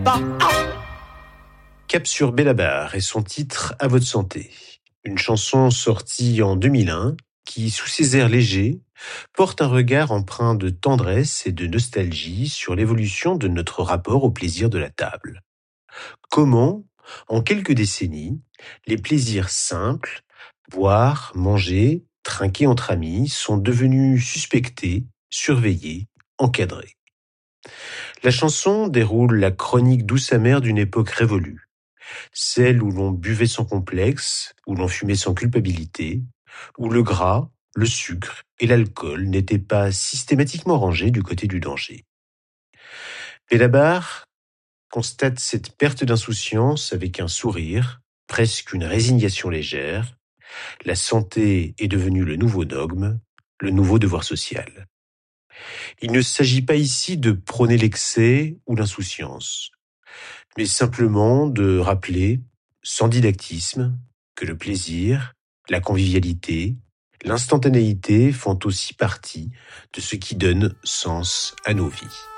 Cap sur Bellabar et son titre À votre santé. Une chanson sortie en 2001 qui, sous ses airs légers, porte un regard empreint de tendresse et de nostalgie sur l'évolution de notre rapport au plaisir de la table. Comment, en quelques décennies, les plaisirs simples, boire, manger, trinquer entre amis, sont devenus suspectés, surveillés, encadrés. La chanson déroule la chronique douce amère d'une époque révolue. Celle où l'on buvait sans complexe, où l'on fumait sans culpabilité, où le gras, le sucre et l'alcool n'étaient pas systématiquement rangés du côté du danger. Bellabar constate cette perte d'insouciance avec un sourire, presque une résignation légère. La santé est devenue le nouveau dogme, le nouveau devoir social. Il ne s'agit pas ici de prôner l'excès ou l'insouciance, mais simplement de rappeler, sans didactisme, que le plaisir, la convivialité, l'instantanéité font aussi partie de ce qui donne sens à nos vies.